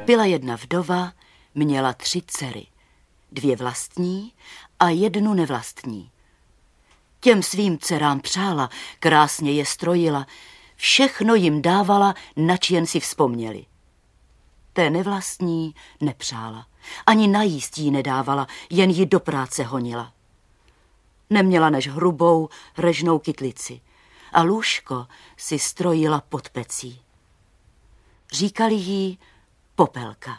Byla jedna vdova, měla 3 dcery, 2 vlastní a 1 nevlastní. Těm svým dcerám přála, krásně je strojila, všechno jim dávala, nač jen si vzpomněli. Té nevlastní nepřála, ani najíst jí nedávala, jen ji do práce honila. Neměla než hrubou, režnou kytlici a lůžko si strojila pod pecí. Říkali jí Popelka.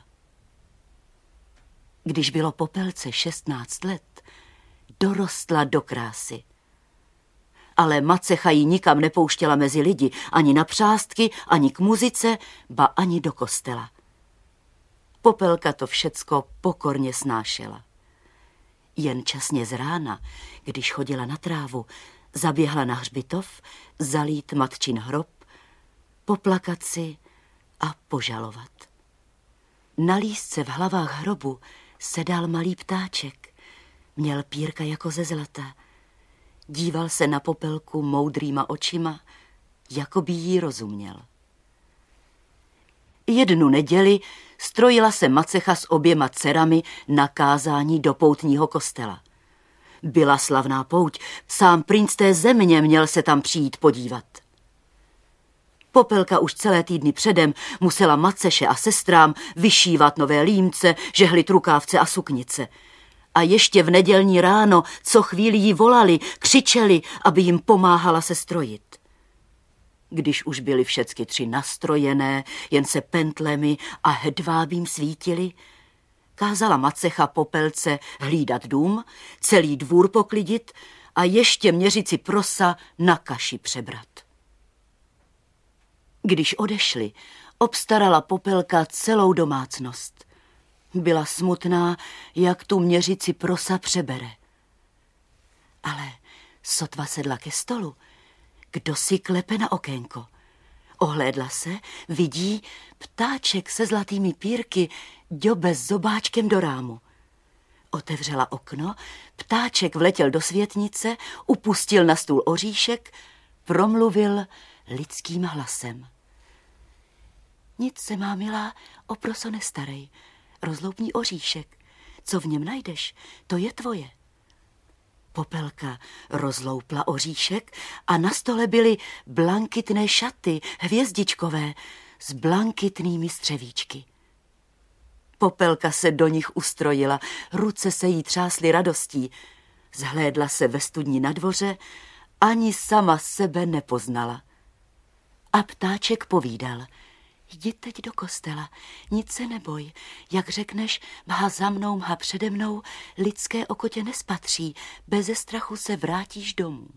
Když bylo Popelce 16 let, dorostla do krásy. Ale macecha ji nikam nepouštěla mezi lidi, ani na přástky, ani k muzice, ba ani do kostela. Popelka to všecko pokorně snášela. Jen časně z rána, když chodila na trávu, zaběhla na hřbitov, zalít matčin hrob, poplakat si a požalovat. Na lístce v hlavách hrobu sedal malý ptáček, měl pírka jako ze zlata. Díval se na Popelku moudrýma očima, jako by jí rozuměl. Jednu neděli strojila se macecha s oběma dcerami na kázání do poutního kostela. Byla slavná pouť, sám princ té země měl se tam přijít podívat. Popelka už celé týdny předem musela maceše a sestrám vyšívat nové límce, žehlit rukávce a suknice. A ještě v nedělní ráno co chvíli jí volali, křičeli, aby jim pomáhala se strojit. Když už byly všecky 3 nastrojené, jen se pentlemi a hedvábím svítily, kázala macecha Popelce hlídat dům, celý dvůr poklidit a ještě měřici prosa na kaši přebrat. Když odešli, obstarala Popelka celou domácnost. Byla smutná, jak tu měřici prosa přebere. Ale sotva sedla ke stolu, kdo si klepe na okénko. Ohlédla se, vidí, ptáček se zlatými pírky ďobe s zobáčkem do rámu. Otevřela okno, ptáček vletěl do světnice, upustil na stůl oříšek, promluvil lidským hlasem. Nic se, má milá, o proso nestarej. Rozloupní oříšek. Co v něm najdeš, to je tvoje. Popelka rozloupla oříšek a na stole byly blankitné šaty, hvězdičkové, s blankitnými střevíčky. Popelka se do nich ustrojila, ruce se jí třásly radostí. Zhlédla se ve studni na dvoře, ani sama sebe nepoznala. A ptáček povídal. Jdi teď do kostela, nic se neboj, jak řekneš, mha za mnou, mha přede mnou, lidské oko tě nespatří, beze strachu se vrátíš domů.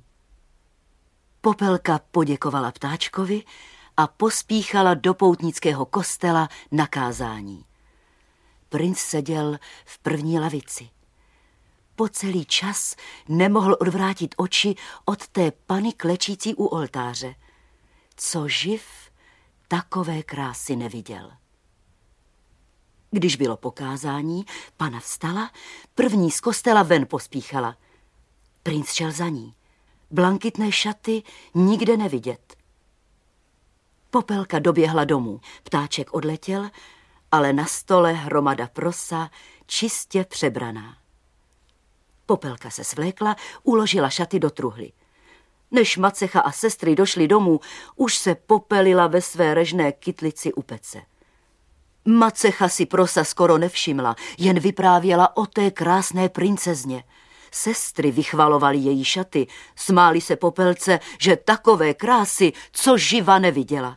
Popelka poděkovala ptáčkovi a pospíchala do poutnického kostela na kázání. Princ seděl v první lavici. Po celý čas nemohl odvrátit oči od té pany klečící u oltáře. Co živ, takové krásy neviděl. Když bylo pokázání, pana vstala, první z kostela ven pospíchala. Princ šel za ní. Blankitné šaty nikde nevidět. Popelka doběhla domů. Ptáček odletěl, ale na stole hromada prosa, čistě přebraná. Popelka se svlékla, uložila šaty do truhly. Než macecha a sestry došly domů, už se popelila ve své režné kytlici u pece. Macecha si prosa skoro nevšimla, jen vyprávěla o té krásné princezně. Sestry vychvalovaly její šaty, smáli se Popelce, že takové krásy, co živa neviděla.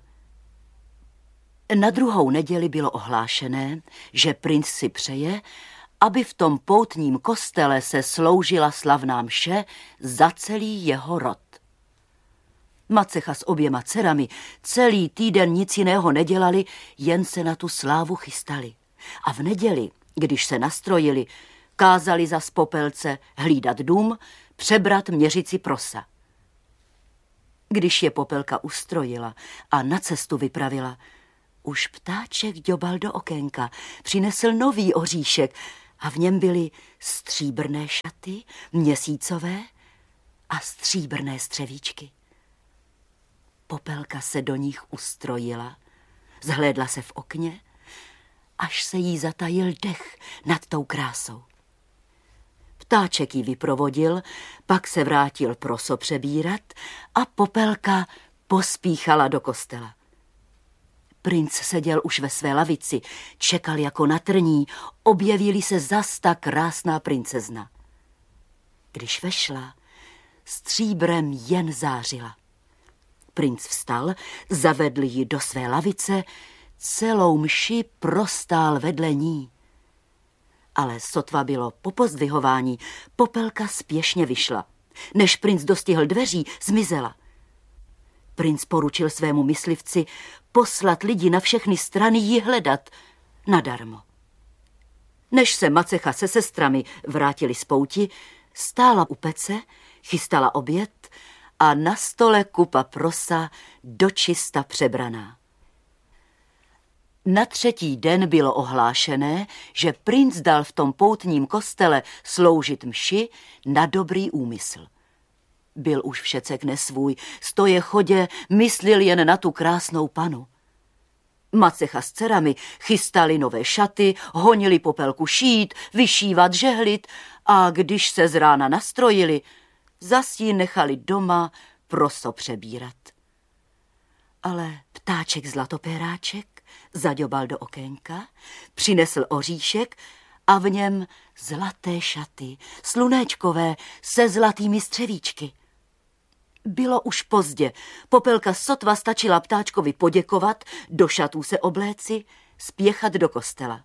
Na druhou neděli bylo ohlášené, že princ si přeje, aby v tom poutním kostele se sloužila slavná mše za celý jeho rod. Macecha s oběma dcerami celý týden nic jiného nedělali, jen se na tu slávu chystali. A v neděli, když se nastrojili, kázali zas Popelce hlídat dům, přebrat měřici prosa. Když je Popelka ustrojila a na cestu vypravila, už ptáček ďobal do okénka, přinesl nový oříšek a v něm byly stříbrné šaty, měsícové a stříbrné střevíčky. Popelka se do nich ustrojila, zhlédla se v okně až se jí zatajil dech nad tou krásou. Ptáček ji vyprovodil, pak se vrátil proso přebírat a Popelka pospíchala do kostela. Princ seděl už ve své lavici, čekal jako na trní, objevila se zas ta krásná princezna. Když vešla, stříbrem jen zářila. Princ vstal, zavedl ji do své lavice, celou mši prostál vedle ní. Ale sotva bylo po pozdvihování, Popelka spěšně vyšla. Než princ dostihl dveří, zmizela. Princ poručil svému myslivci poslat lidi na všechny strany ji hledat, nadarmo. Než se Macecha se sestrami vrátili z pouti, stála u pece, chystala oběd a na stole kupa prosa dočista přebraná. Na třetí den bylo ohlášené, že princ dal v tom poutním kostele sloužit mši na dobrý úmysl. Byl už všecek nesvůj, stoje chodě, myslil jen na tu krásnou panu. Macecha s dcerami chystali nové šaty, honili Popelku šít, vyšívat, žehlit a když se z rána nastrojili, zas ji nechali doma proso přebírat. Ale ptáček zlatopéráček zaďobal do okénka, přinesl oříšek a v něm zlaté šaty, slunéčkové se zlatými střevíčky. Bylo už pozdě, Popelka sotva stačila ptáčkovi poděkovat, do šatů se obléci, spěchat do kostela.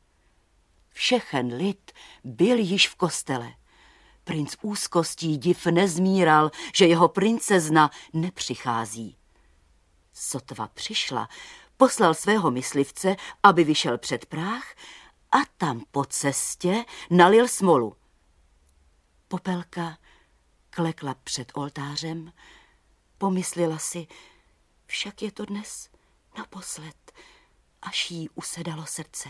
Všechen lid byl již v kostele. Princ úzkostí div nezmíral, že jeho princezna nepřichází. Sotva přišla, poslal svého myslivce, aby vyšel před práh a tam po cestě nalil smolu. Popelka klekla před oltářem, pomyslela si, však je to dnes naposled, až jí usedalo srdce.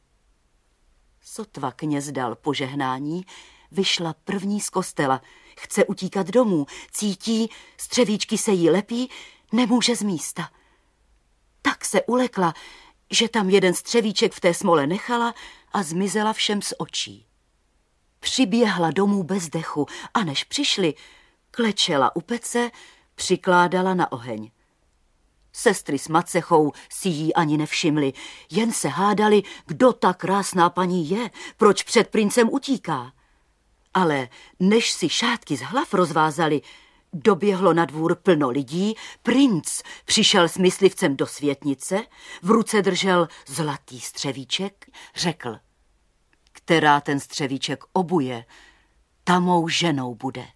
Sotva kněz dal požehnání, vyšla první z kostela, chce utíkat domů, cítí, střevíčky se jí lepí, nemůže z místa. Tak se ulekla, že tam jeden střevíček v té smole nechala a zmizela všem z očí. Přiběhla domů bez dechu a než přišli, klečela u pece, přikládala na oheň. Sestry s Macechou si jí ani nevšimly, jen se hádali, kdo ta krásná paní je, proč před princem utíká. Ale než si šátky z hlav rozvázali, doběhlo na dvůr plno lidí, princ přišel s myslivcem do světnice, v ruce držel zlatý střevíček, řekl, která ten střevíček obuje, ta mou ženou bude.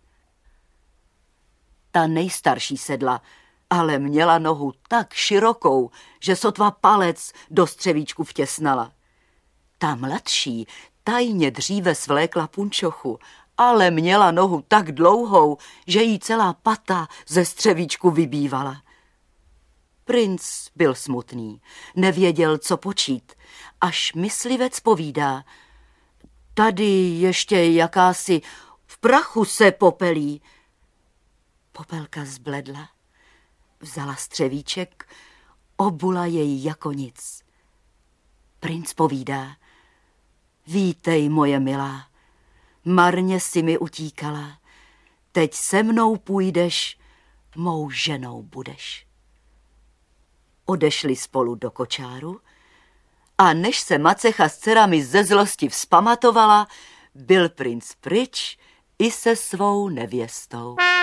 Ta nejstarší sedla, ale měla nohu tak širokou, že sotva palec do střevíčku vtěsnala. Ta mladší tajně dříve svlékla punčochu, ale měla nohu tak dlouhou, že jí celá pata ze střevíčku vybývala. Princ byl smutný, nevěděl, co počít, až myslivec povídá, tady ještě jakási v prachu se popelí. Popelka zbledla, vzala střevíček, obula jej jako nic. Princ povídá, vítej, moje milá, marně si mi utíkala, teď se mnou půjdeš, mou ženou budeš. Odešli spolu do kočáru a než se Macecha s dcerami ze zlosti vzpamatovala, byl princ pryč i se svou nevěstou.